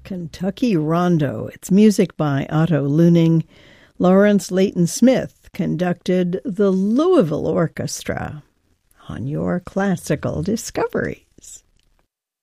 Kentucky Rondo. It's music by Otto Luning. Lawrence Leighton Smith conducted the Louisville Orchestra on your classical discovery.